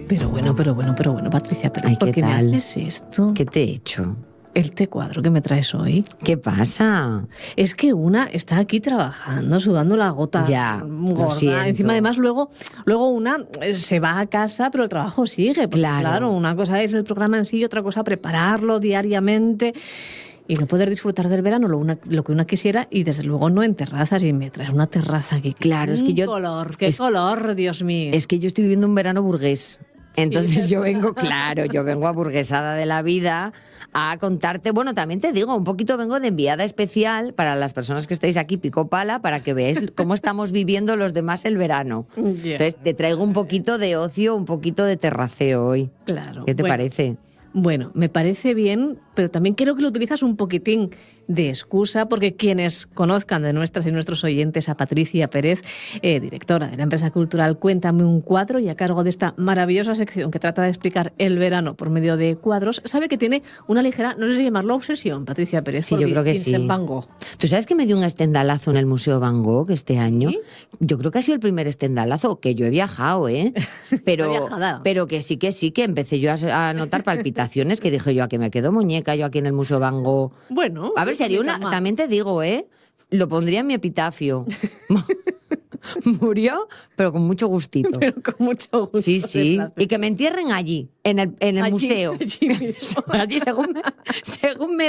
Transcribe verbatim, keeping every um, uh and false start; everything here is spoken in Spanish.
Pero bueno, pero bueno, pero bueno, Patricia, pero Ay, ¿por ¿qué qué me tal? haces esto? ¿Qué te he hecho? El té cuadro que me traes hoy. ¿Qué pasa? Es que una está aquí trabajando, sudando la gota Ya, lo gorda. siento. Encima, además, luego, luego una eh, se va a casa, pero el trabajo sigue. Porque, Claro. claro, una cosa es el programa en sí y otra cosa prepararlo diariamente. Y no poder disfrutar del verano lo, una, lo que una quisiera, y desde luego no en terrazas. Y me traes una terraza aquí. Claro, es que yo- ¡Qué color, qué es- color, Dios mío! Es que yo estoy viviendo un verano burgués. Entonces Sí. yo vengo, claro, yo vengo aburguesada de la vida a contarte, bueno, también te digo, un poquito vengo de enviada especial para las personas que estáis aquí pico pala, para que veáis cómo estamos viviendo los demás el verano. Ya. Entonces te traigo un poquito de ocio, un poquito de terraceo hoy. Claro. ¿Qué te Bueno, parece? Bueno, me parece bien, pero también creo que lo utilizas un poquitín de excusa, porque quienes conozcan de nuestras y nuestros oyentes a Patricia Pérez, eh, directora de la empresa cultural Cuéntame un cuadro, y a cargo de esta maravillosa sección que trata de explicar el verano por medio de cuadros, sabe que tiene una ligera, no sé si llamarlo obsesión, Patricia Pérez, Sí, por yo creo que Vincent sí. Van Gogh. ¿Tú sabes que me dio un estendalazo en el Museo Van Gogh este año? ¿Sí? Yo creo que ha sido el primer estendalazo, que yo he viajado, ¿eh? Pero, viajada. pero que sí, que sí, que empecé yo a, a notar palpitaciones, que dije yo, a que me quedo muñeca yo aquí en el Museo Van Gogh. Bueno, A ver, si haría ni una... tan mal. También te digo, ¿eh? Lo pondría en mi epitafio. Murió, pero con mucho gustito. Pero con mucho gusto. Sí, de sí. placer. Y que me entierren allí, en el, en el Allí, museo. allí mismo. Allí, según me, según me